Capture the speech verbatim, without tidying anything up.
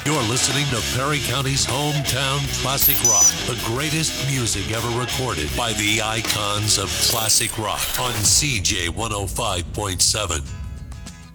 You're listening to Perry County's hometown classic rock, the greatest music ever recorded by the icons of classic rock on C J one oh five point seven.